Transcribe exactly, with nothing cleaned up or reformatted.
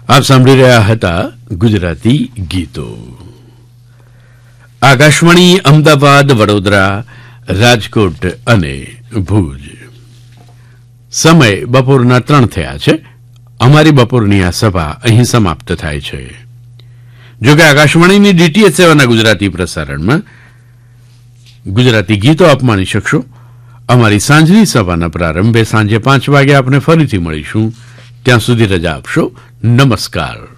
આપ સાંભળી રહ્યા હતા ગુજરાતી ગીતો. આકાશવાણી અમદાવાદ, વડોદરા, રાજકોટ અને ભુજ. સમય બપોરના ત્રણ થયા છે. અમારી બપોરની આ સભા અહીં સમાપ્ત થાય છે. જોકે આકાશવાણીની ડીટીએચ સેવાના ગુજરાતી પ્રસારણમાં ગુજરાતી ગીતો આપ માણી શકશો. અમારી સાંજની સભાના પ્રારંભે સાંજે પાંચ વાગે આપણે ફરીથી મળીશું. ત્યાં સુધી રજા આપશો. નમસ્કાર.